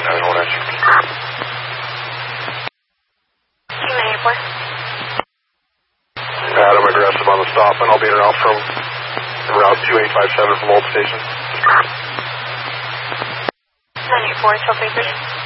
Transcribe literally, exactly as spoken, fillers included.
nine one answer. Two ninety-four. Adam, aggressive on the stop, and I'll be en route from route two eight five seven from Old Station. nine eight four, twelve eight three.